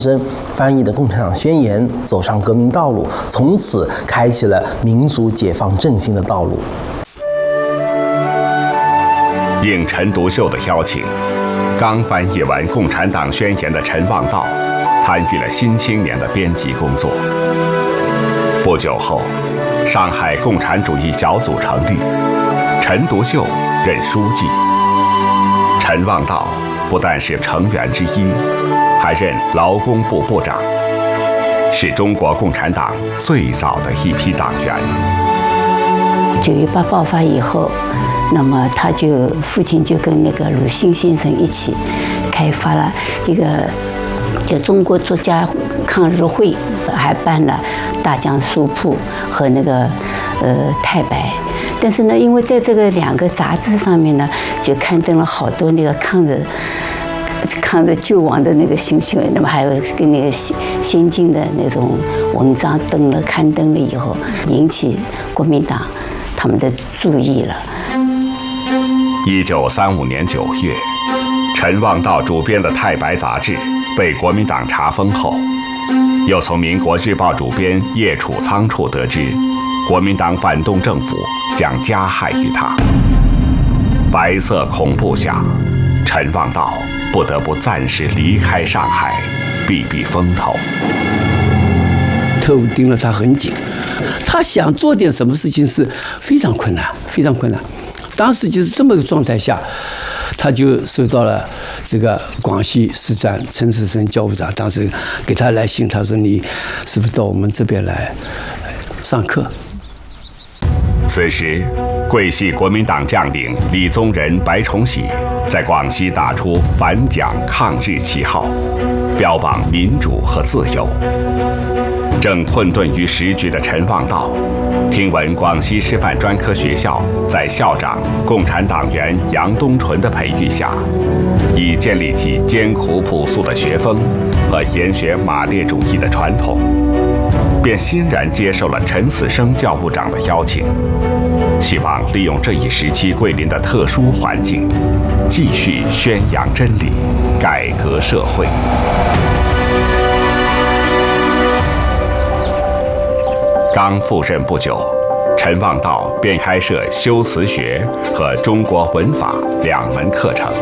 生翻译的《共产党宣言》，走上革命道路，从此开启了民族解放振兴的道路。 应陈独秀的邀请，刚翻译完《共产党宣言》的陈望道，参与了《新青年》的编辑工作。不久后，上海共产主义小组成立，陈独秀任书记。陈望道不但是成员之一，还任劳工部部长，是中国共产党最早的一批党员。 9·18爆发以后，那么父亲就跟那个鲁迅先生一起开发了一个叫中国作家抗日会，还办了大江书铺和那个太白。但是呢，因为在这个2个杂志上面呢，就刊登了好多那个抗日救亡的那个新闻，那么还有跟那个先进的那种文章刊登了以后，引起国民党他们的注意了。 1935年9月，陈望道主编的《太白》杂志被国民党查封后，又从民国日报主编叶楚仓处得知，国民党反动政府将加害于他。白色恐怖下，陈望道不得不暂时离开上海，避避风头。 特务盯了他很紧，他想做点什么事情是非常困难，非常困难。当时就是这么个状态下，他就收到了这个广西师专陈士生教务长当时给他来信，他说你是不是到我们这边来上课？ 此时，桂系国民党将领李宗仁、白崇禧在广西打出反蒋抗日旗号，标榜民主和自由。正困顿于时局的陈望道，听闻广西师范专科学校在校长共产党员杨东纯的培育下，已建立起艰苦朴素的学风和研学马列主义的传统，便欣然接受了陈此生教务长的邀请，希望利用这一时期桂林的特殊环境，继续宣扬真理，改革社会。刚赴任不久，陈望道便开设修辞学和中国文法2门课程。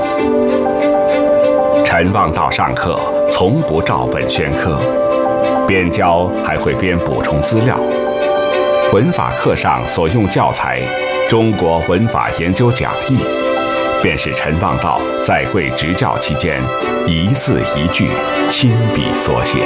陈望道上课从不照本宣科，边教还会边补充资料。文法课上所用教材《中国文法研究讲义》，便是陈望道在桂执教期间一字一句亲笔所写。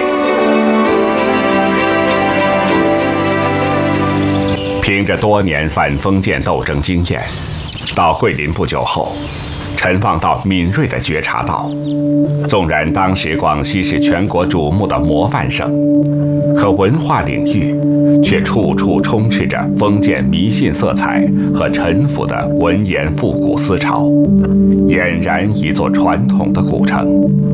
凭着多年反封建斗争经验，到桂林不久后，陈望道敏锐地觉察到，纵然当时广西是全国瞩目的模范省，可文化领域却处处充斥着封建迷信色彩和陈腐的文言复古思潮，俨然一座传统的古城。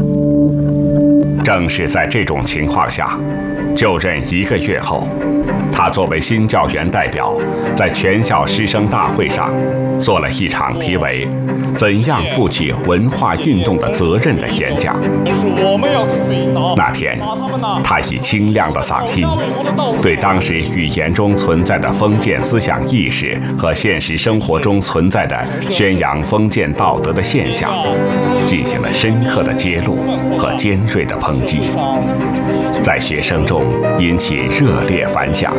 正是在这种情况下，就任1个月后，他作为新教员代表，在全校师生大会上做了一场题为“怎样负起文化运动的责任”的演讲。那天，他以清亮的嗓音，对当时语言中存在的封建思想意识和现实生活中存在的宣扬封建道德的现象，进行了深刻的揭露和尖锐的抨击，在学生中引起热烈反响。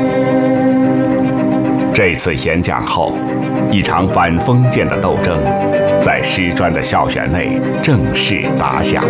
这次演讲后，一场反封建的斗争在师专的校园内正式打响。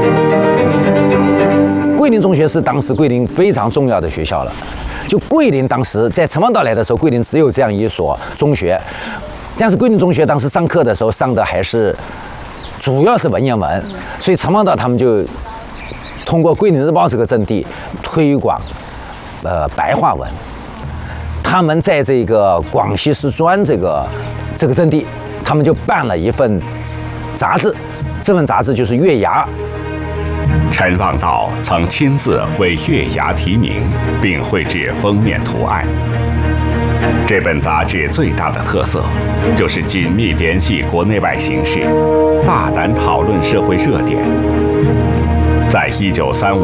桂林中学是当时桂林非常重要的学校了。就桂林当时在陈望道来的时候，桂林只有这样一所中学，但是桂林中学当时上课的时候上的还是主要是文言文，所以陈望道他们就通过《桂林日报》这个阵地推广白话文。他们在这个广西师专这个阵地，他们就办了一份杂志，这份杂志就是《月牙》。 陈望道曾亲自为《月牙》题名，并绘制封面图案。这本杂志最大的特色就是紧密联系国内外形势，大胆讨论社会热点。在1935